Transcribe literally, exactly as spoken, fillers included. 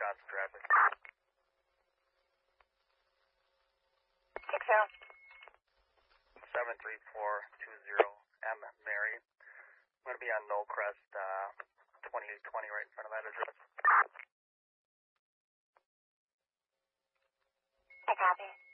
lots of traffic. Six zero. seven three four two zero M Mary. I'm going to be on Knollcrest, uh, twenty-eight twenty right in front of that address. I copy.